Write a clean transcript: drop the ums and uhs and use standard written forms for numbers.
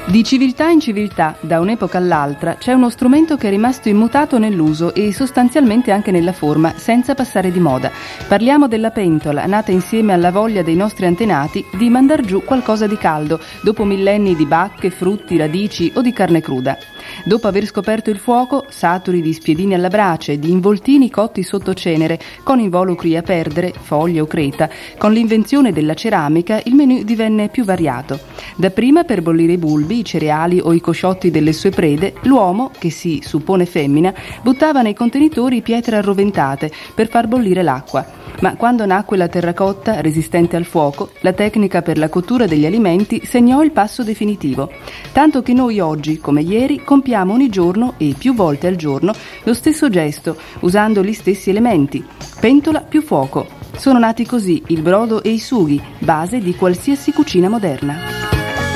Di civiltà in civiltà, da un'epoca all'altra, c'è uno strumento che è rimasto immutato nell'uso e sostanzialmente anche nella forma, senza passare di moda. Parliamo della pentola, nata insieme alla voglia dei nostri antenati di mandar giù qualcosa di caldo, dopo millenni di bacche, frutti, radici o di carne cruda. Dopo aver scoperto il fuoco, saturi di spiedini alla brace, di involtini cotti sotto cenere, con involucri a perdere, foglie o creta, con l'invenzione della ceramica il menù divenne più variato. Dapprima per bollire i bulbi, i cereali o i cosciotti delle sue prede, l'uomo, che si suppone femmina, buttava nei contenitori pietre arroventate per far bollire l'acqua. Ma quando nacque la terracotta, resistente al fuoco, la tecnica per la cottura degli alimenti segnò il passo definitivo. Tanto che noi oggi, come ieri, compiamo ogni giorno e più volte al giorno lo stesso gesto, usando gli stessi elementi. Pentola più fuoco. Sono nati così il brodo e i sughi, base di qualsiasi cucina moderna.